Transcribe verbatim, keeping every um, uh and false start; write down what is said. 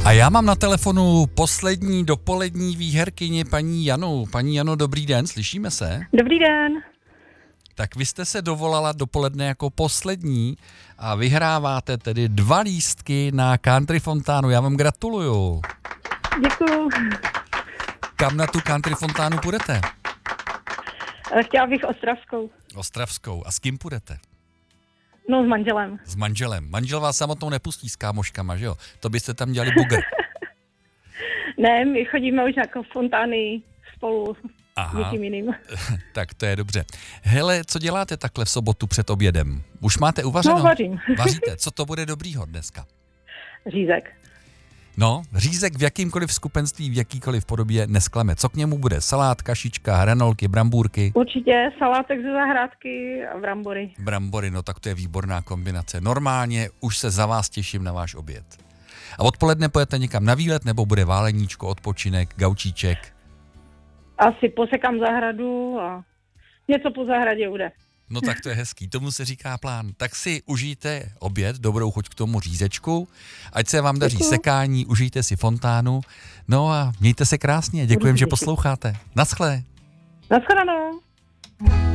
A já mám na telefonu poslední dopolední výherkyni paní Janu. Paní Jano, dobrý den, slyšíme se? Dobrý den. Tak vy jste se dovolala dopoledne jako poslední a vyhráváte tedy dva lístky na Country Fontánu. Já vám gratuluju. Děkuju. Kam na tu Country Fontánu půjdete? Chtěla bych ostravskou. Ostravskou. A s kým půjdete? No, s manželem. S manželem. Manžel vás samotnou nepustí s kámoškama, že jo? To byste tam dělali bugr. Ne, my chodíme už jako fontány spolu Aha. s někým jiným. Tak to je dobře. Hele, co děláte takhle v sobotu před obědem? Už máte uvařeno? No, vařím. Vaříte. Co to bude dobrýho dneska? Řízek. No, řízek v jakýmkoliv skupenství, v jakýkoliv podobě nesklame. Co k němu bude? Salát, kašička, hranolky, brambůrky? Určitě salátek ze zahrádky a brambory. Brambory, no tak to je výborná kombinace. Normálně už se za vás těším na váš oběd. A odpoledne pojete někam na výlet, nebo bude váleníčko, odpočinek, gaučíček? Asi posekám zahradu a něco po zahradě bude. No tak to je hezký, tomu se říká plán. Tak si užijte oběd, dobrou chuť k tomu řízečku, ať se vám daří Děkuju. sekání, užijte si fontánu, no a mějte se krásně, děkujem, že posloucháte. Naschle. Naschledanou.